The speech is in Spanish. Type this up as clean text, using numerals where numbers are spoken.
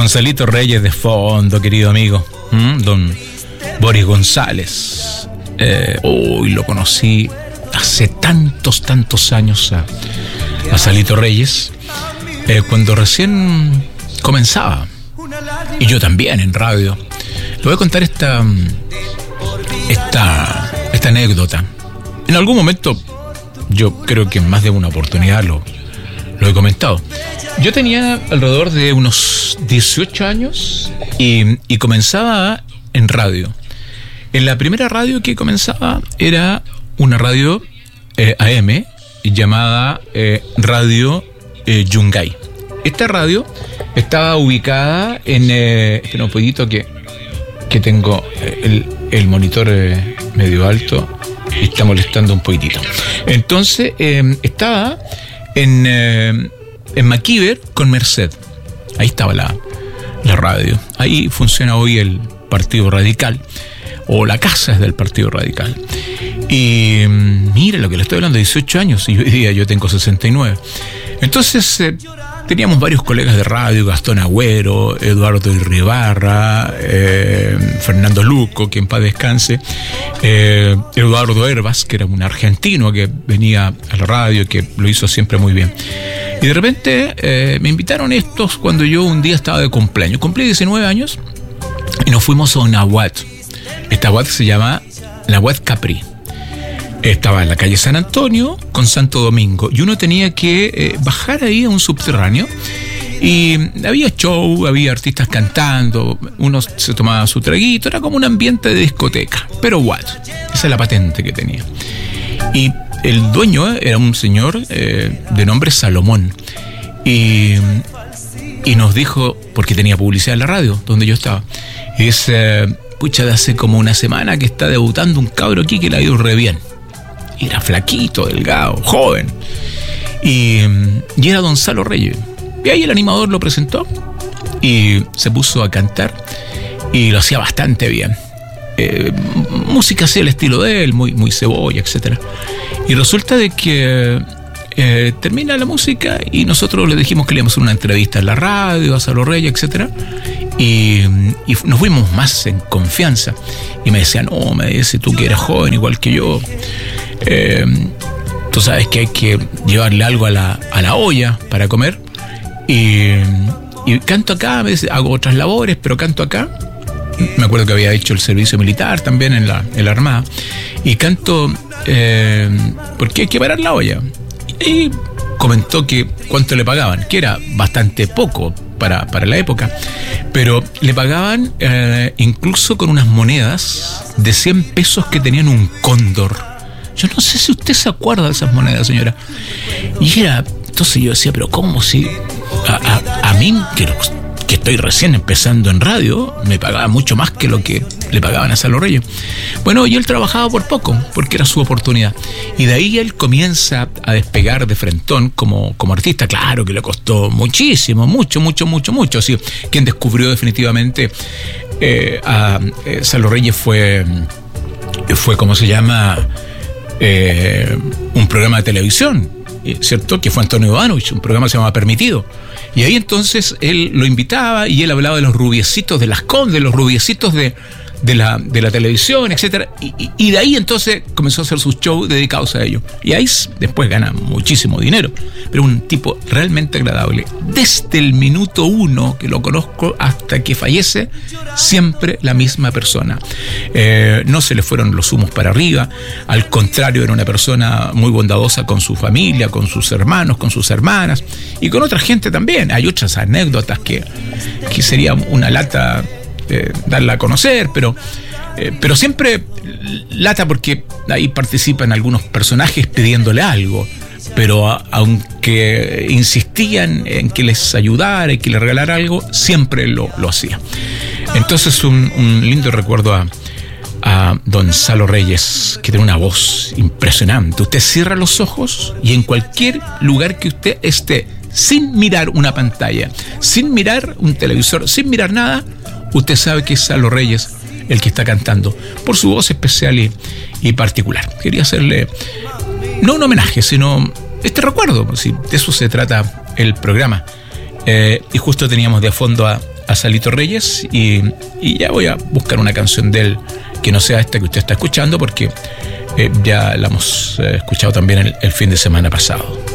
Gonzalito Reyes de fondo, querido amigo. Don Boris González. Lo conocí hace tantos años a Salito Reyes, cuando recién comenzaba. Y yo también en radio. Le voy a contar esta anécdota. En algún momento, yo creo que en más de una oportunidad lo he comentado. Yo tenía alrededor de unos 18 años y comenzaba en radio. En la primera radio que comenzaba era una radio AM llamada Radio Yungay. Esta radio estaba ubicada en... espera un poquito que tengo el monitor medio alto y está molestando un poquitito. Entonces estaba en Maquiver con Merced. Ahí estaba la radio. Ahí funciona hoy el Partido Radical, o la casa es del Partido Radical. Y mire lo que le estoy hablando, 18 años, y hoy día yo tengo 69. Entonces teníamos varios colegas de radio: Gastón Agüero, Eduardo Irribarra, Fernando Luco, que en paz descanse, Eduardo Herbas, que era un argentino que venía a la radio, que lo hizo siempre muy bien. Y de repente me invitaron estos cuando yo un día estaba de cumpleaños. Cumplí 19 años y nos fuimos a una UAT. Esta UAT se llama la UAT Capri. Estaba en la calle San Antonio con Santo Domingo, y uno tenía que bajar ahí a un subterráneo, y había show, había artistas cantando, uno se tomaba su traguito, era como un ambiente de discoteca, pero what, esa es la patente que tenía. Y el dueño era un señor de nombre Salomón, y nos dijo, porque tenía publicidad en la radio donde yo estaba, y dice: pucha, de hace como una semana que está debutando un cabro aquí que le ha ido re bien. Y era flaquito, delgado, joven. Y era don Salo Reyes. Y ahí el animador lo presentó y se puso a cantar, y lo hacía bastante bien. Música así al estilo de él, muy cebolla, etc. Y resulta de que termina la música y nosotros le dijimos que le íbamos a hacer una entrevista en la radio a Salo Reyes, etc. Y nos fuimos más en confianza. Y me decía: no, me dice, tú que eres joven igual que yo, tú sabes que hay que llevarle algo a la olla para comer, y canto acá, me dice, hago otras labores, pero canto acá. Me acuerdo que había hecho el servicio militar también en la Armada, y canto porque hay que parar la olla. Y comentó que cuánto le pagaban, que era bastante poco para la época, pero le pagaban incluso con unas monedas de 100 pesos que tenían un cóndor. Yo no sé si usted se acuerda de esas monedas, señora. Y era, entonces yo decía, pero ¿cómo si a mí, que estoy recién empezando en radio, me pagaba mucho más que lo que le pagaban a Salo Reyes? Bueno, y él trabajaba por poco, porque era su oportunidad. Y de ahí él comienza a despegar de frentón como artista. Claro que le costó muchísimo, mucho. Así, quien descubrió definitivamente a Salo Reyes fue, ¿cómo se llama? Un programa de televisión, ¿cierto? Que fue Antonio Ivanovich, un programa que se llama Permitido. Y ahí entonces él lo invitaba y él hablaba de los rubiecitos de Las Condes, los rubiecitos de la televisión, etcétera. Y de ahí entonces comenzó a hacer sus shows dedicados a ello. Y ahí después gana muchísimo dinero. Pero un tipo realmente agradable. Desde el minuto 1 que lo conozco hasta que fallece, siempre la misma persona. No se le fueron los humos para arriba. Al contrario, era una persona muy bondadosa con su familia, con sus hermanos, con sus hermanas y con otra gente también. Hay otras anécdotas que sería una lata darla a conocer, pero siempre lata porque ahí participan algunos personajes pidiéndole algo, pero aunque insistían en que les ayudara y que les regalara algo, siempre lo hacía. Entonces un lindo recuerdo a don Salo Reyes, que tiene una voz impresionante. Usted cierra los ojos y en cualquier lugar que usted esté, sin mirar una pantalla, sin mirar un televisor, sin mirar nada, usted sabe que es Salo Reyes el que está cantando, por su voz especial y particular. Quería hacerle, no un homenaje, sino este recuerdo, si de eso se trata el programa. Y justo teníamos de fondo a a Salito Reyes y ya voy a buscar una canción de él que no sea esta que usted está escuchando, porque ya la hemos escuchado también el fin de semana pasado.